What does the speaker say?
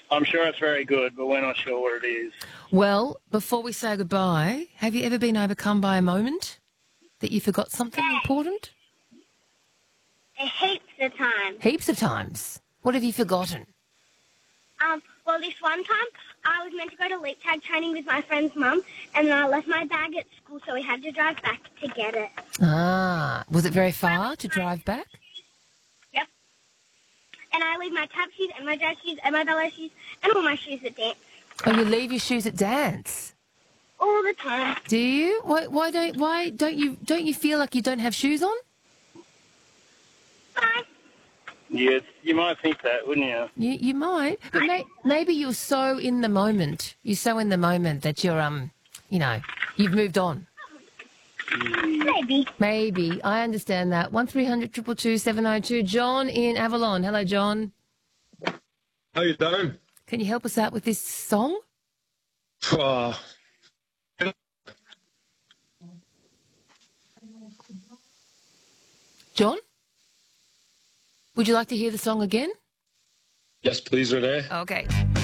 I'm sure it's very good, but we're not sure what it is. Well, before we say goodbye, have you ever been overcome by a moment that you forgot something important? Heaps of times. Heaps of times. What have you forgotten? Well, this one time I was meant to go to leap tag training with my friend's mum, and then I left my bag at school, so we had to drive back to get it. Ah, was it very far to drive back? Yep. And I leave my tap shoes and my drag shoes and my ballet shoes and all my shoes at dance. Oh, you leave your shoes at dance? All the time. Do you? Why don't you feel like you don't have shoes on? Bye. Yes, you might think that, wouldn't you? You might, but maybe you're so in the moment. You're so in the moment that you're you've moved on. Maybe. Maybe. I understand that. 1300 222 702. John in Avalon. Hello, John. How you doing? Can you help us out with this song? John? Would you like to hear the song again? Yes, please, Renee. Okay.